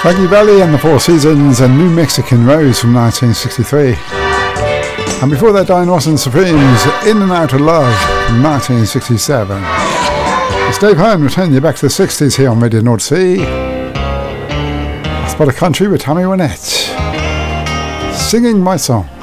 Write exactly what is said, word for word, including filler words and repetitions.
Frankie Valli and the Four Seasons and New Mexican Rose from nineteen sixty-three. And before that, Diane Ross and Supremes, In and Out of Love from nineteen sixty-seven. It's Dave Hearn returning you back to the sixties here on Radio North Sea. Spot of Country with Tammy Wynette, singing my song.